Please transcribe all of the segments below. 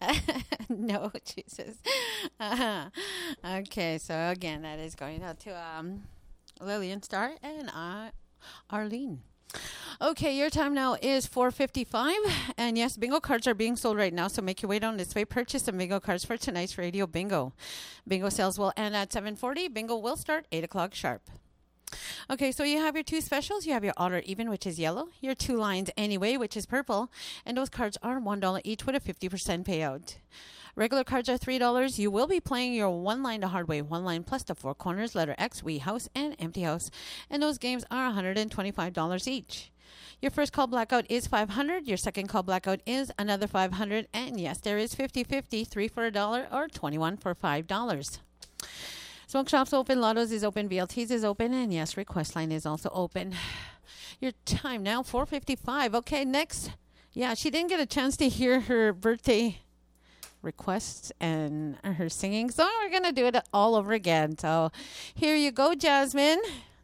No, Jesus. Uh-huh. Okay, so again, that is going out to Lillian Star and Arlene. Okay, your time now is 4:55, and yes, bingo cards are being sold right now, so make your way down this way. Purchase some bingo cards for tonight's radio bingo. Bingo sales will end at 7:40. Bingo will start 8 o'clock sharp. Okay, so you have your two specials. You have your odd or even, which is yellow, your two lines anyway, which is purple, and those cards are $1 each with a 50% payout. Regular cards are $3. You will be playing your one line the hard way, one line plus the four corners, letter X, wee house, and empty house. And those games are $125 each. Your first call blackout is $500. Your second call blackout is another $500. And yes, there is 50-50, 3 for $1 or 21 for $5. Smoke shops open, Lottos is open, VLTs is open, and yes, request line is also open. Your time now, 4:55. Okay, next. Yeah, she didn't get a chance to hear her birthday requests and her singing, so we're going to do it all over again. So here you go, Jasmine.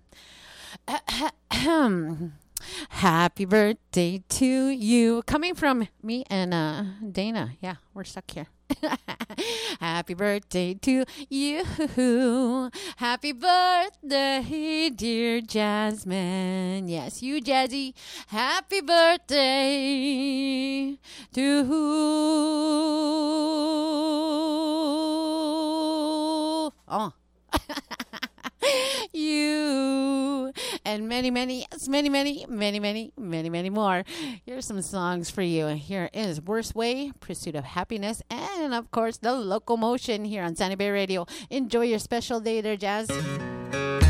Happy birthday to you. Coming from me and Dana. Yeah, we're stuck here. Happy birthday to you. Happy birthday, dear Jasmine. Yes, you, Jazzy. Happy birthday to you and many more. Here's some songs for you. Here is Worst Way, Pursuit of Happiness, and of course the Locomotion here on Sunny Bay Radio. Enjoy your special day there, Jazz.